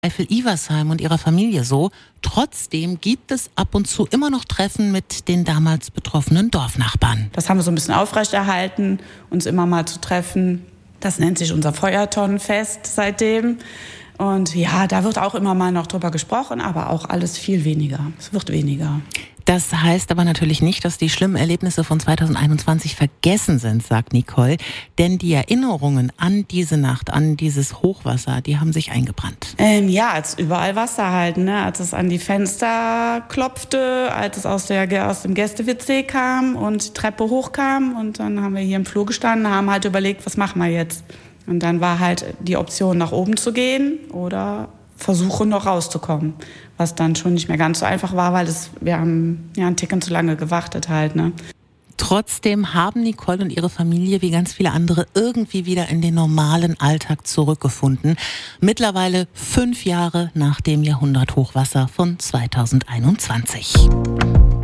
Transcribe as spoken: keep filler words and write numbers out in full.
Eifel-Iversheim und ihrer Familie so. Trotzdem gibt es ab und zu immer noch Treffen mit den damals betroffenen Dorfnachbarn. Das haben wir so ein bisschen aufrechterhalten, uns immer mal zu treffen. Das nennt sich unser Feuertonnenfest seitdem. Und ja, da wird auch immer mal noch drüber gesprochen, aber auch alles viel weniger. Es wird weniger. Das heißt aber natürlich nicht, dass die schlimmen Erlebnisse von zweitausendeinundzwanzig vergessen sind, sagt Nicole. Denn die Erinnerungen an diese Nacht, an dieses Hochwasser, die haben sich eingebrannt. Ähm, ja, als überall Wasser halt, ne? Als es an die Fenster klopfte, als es aus, der, aus dem Gäste-W C kam und die Treppe hochkam. Und dann haben wir hier im Flur gestanden, haben halt überlegt, was machen wir jetzt? Und dann war halt die Option, nach oben zu gehen oder versuchen, noch rauszukommen. Was dann schon nicht mehr ganz so einfach war, weil es, wir haben ja einen Ticken zu lange gewartet halt, ne? Trotzdem haben Nicole und ihre Familie wie ganz viele andere irgendwie wieder in den normalen Alltag zurückgefunden. Mittlerweile fünf Jahre nach dem Jahrhunderthochwasser von zweitausendeinundzwanzig.